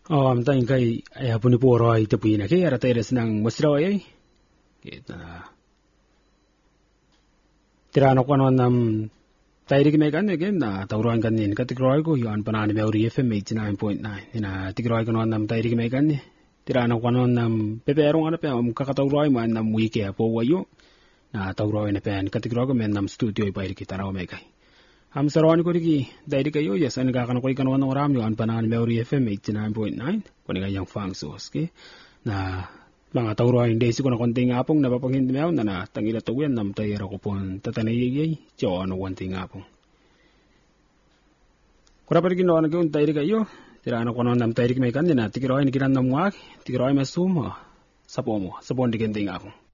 Am tayong kay ay hapon ni puro ay tapuin na kay aratayres ng masraw ay kita tirano ko ano nam tayo may kan again na tawruan kanin katikroy ko yon panani may uri FM 89.9 ina tikroy ko nam tayo may kan tirano ko ano nam peperong ano pa kakatawroy mo nam wiki po wayo na tawroy na pen katikroy ko men nam studio ay kita raw may kay am sarwani ko digi dai kayo yes an ga kan ko ikan wan oram yo an panan Memory FM 89.9 kuni ga yang fang sos ke na mga tawro ay hindi ko na konting apong napapaghinda meaw na tangila tuwen nam tayero ko pon tatanayay jo ano konting apong kura pa gino na kun tayri kayo tirano ko nam tayri may kan na tikiroy ni kinan nam wak tikiroy masuma sapo mo sapon digenting apong